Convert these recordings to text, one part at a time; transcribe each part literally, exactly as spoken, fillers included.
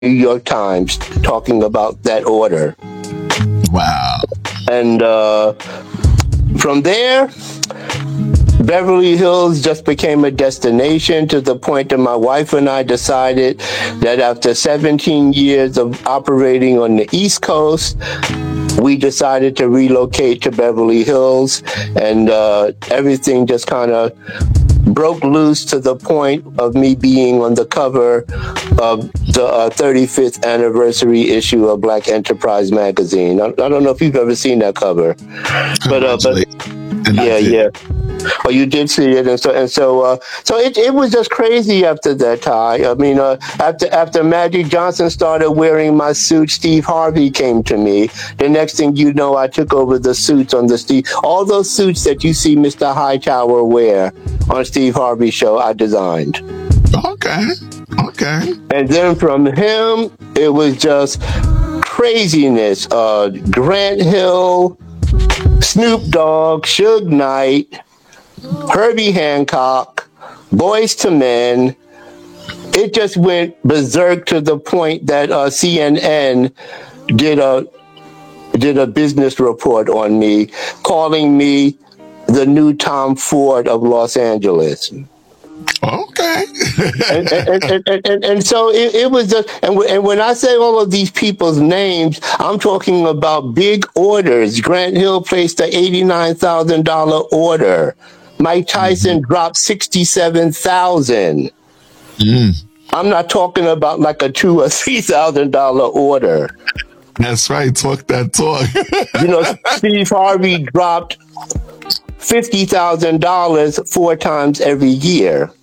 New York Times talking about that order. Wow. And uh, from there, Beverly Hills just became a destination, to the point that my wife and I decided that after seventeen years of operating on the East Coast, we decided to relocate to Beverly Hills, and uh, everything just kind of broke loose, to the point of me being on the cover of the uh, thirty-fifth anniversary issue of Black Enterprise magazine. I, I don't know if you've ever seen that cover, but uh, but yeah, yeah. Oh, you did see it, and so and so uh, so it it was just crazy after that, Ty. I mean, uh, after after Magic Johnson started wearing my suit, Steve Harvey came to me. The next thing you know, I took over the suits on the Steve. All those suits that you see Mister Hightower wear on Steve Harvey show, I designed. Okay, okay. And then from him, it was just craziness. Uh, Grant Hill, Snoop Dogg, Suge Knight, Herbie Hancock, Boys to Men. It just went berserk, to the point that uh, C N N did a did a business report on me, calling me the new Tom Ford of Los Angeles. Okay. and, and, and, and, and, and so it, it was just, and, w- and when I say all of these people's names, I'm talking about big orders. Grant Hill placed an eighty-nine thousand dollars order. Mike Tyson mm-hmm. dropped sixty-seven thousand dollars. Mm. I'm not talking about like a two or three thousand dollar order. That's right. Talk that talk. You know, Steve Harvey dropped fifty thousand dollars four times every year.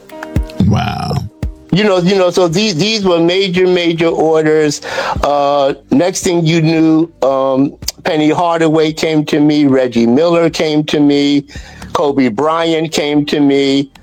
Wow. You know, you know. So these these were major, major orders. Uh, next thing you knew, um, Penny Hardaway came to me. Reggie Miller came to me. Kobe Bryant came to me.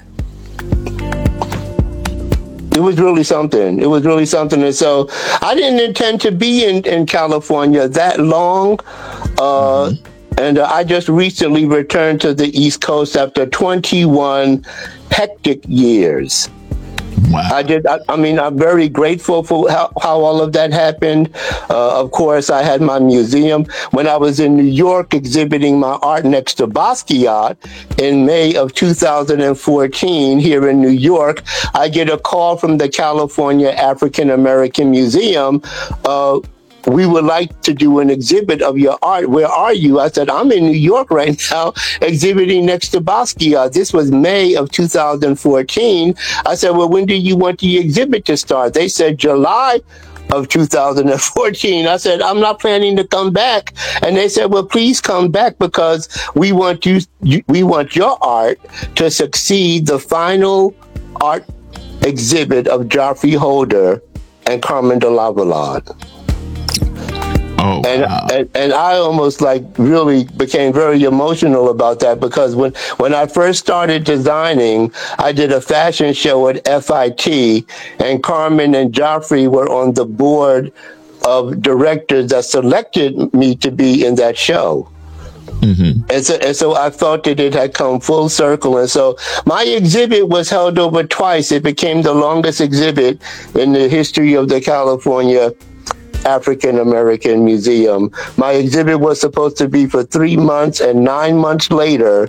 It was really something. It was really something. And so I didn't intend to be in, in California that long. Uh, mm-hmm. And uh, I just recently returned to the East Coast after twenty-one hectic years. Wow. I did. I, I mean, I'm very grateful for how, how all of that happened. Uh, of course, I had my museum. When I was in New York exhibiting my art next to Basquiat in May of two thousand fourteen here in New York, I get a call from the California African American Museum. Uh, we would like to do an exhibit of your art. Where are you? I said, I'm in New York right now, exhibiting next to Basquiat. This was May of two thousand fourteen. I said, well, when do you want the exhibit to start? They said July of two thousand fourteen. I said, I'm not planning to come back. And they said, well, please come back, because we want you, you we want your art to succeed the final art exhibit of Geoffrey Holder and Carmen de Lavallade. Oh, and, wow. and and I almost like really became very emotional about that, because when, when I first started designing, I did a fashion show at F I T, and Carmen and Geoffrey were on the board of directors that selected me to be in that show. Mm-hmm. And so, and so I thought that it had come full circle. And so my exhibit was held over twice. It became the longest exhibit in the history of the California African American Museum. My exhibit was supposed to be for three months, and nine months later,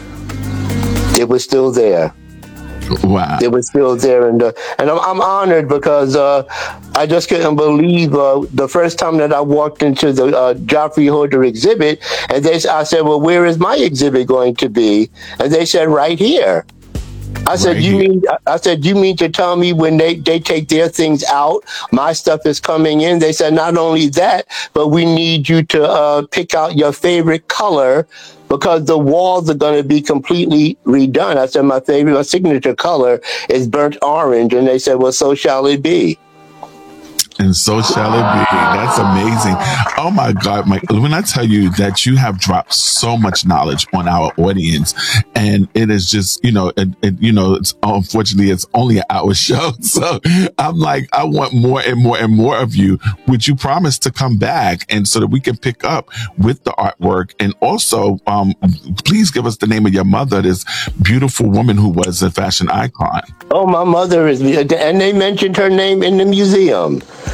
it was still there. Wow. It was still there. And uh, and I'm, I'm honored, because uh, I just couldn't believe uh, the first time that I walked into the uh, Geoffrey Holder exhibit, and they, I said, well, where is my exhibit going to be? And they said, right here. I said, right you here. mean, I said, you mean to tell me when they, they take their things out, my stuff is coming in? They said, not only that, but we need you to uh, pick out your favorite color, because the walls are going to be completely redone. I said, my favorite, my signature color is burnt orange. And they said, well, so shall it be. And so shall it be. That's amazing. Oh my God, Mike, when I tell you that you have dropped so much knowledge on our audience, and it is just, you know, it, it, you know, it's unfortunately it's only an hour show. So I'm like, I want more and more and more of you. Would you promise to come back and so that we can pick up with the artwork? And also, um, please give us the name of your mother, this beautiful woman who was a fashion icon. Oh, my mother is, and they mentioned her name in the museum.